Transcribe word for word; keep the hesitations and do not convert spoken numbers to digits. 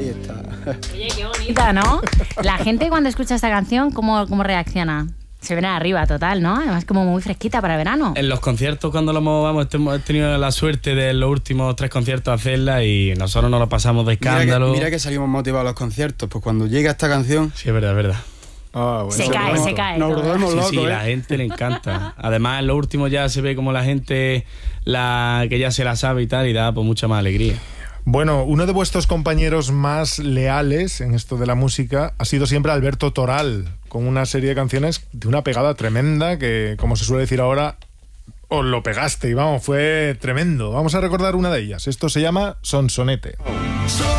está. Oye, qué bonita, ¿no? La gente cuando escucha esta canción, ¿cómo, cómo reacciona? Se viene arriba total, ¿no? Además como muy fresquita para verano. En los conciertos cuando lo hemos, vamos, hemos tenido la suerte de en los últimos tres conciertos hacerla y nosotros nos lo pasamos de escándalo. Mira que, mira que salimos motivados a los conciertos, pues cuando llega esta canción... Sí, es verdad, es verdad. Oh, bueno, se cae, nos, se cae. Nos volvemos Sí, locos, sí, ¿eh? la gente le encanta. Además, en lo último ya se ve como la gente la que ya se la sabe y tal, y da pues mucha más alegría. Bueno, uno de vuestros compañeros más leales en esto de la música ha sido siempre Alberto Toral, con una serie de canciones de una pegada tremenda que, como se suele decir ahora, os lo pegaste y vamos, fue tremendo. Vamos a recordar una de ellas. Esto se llama Sonsonete.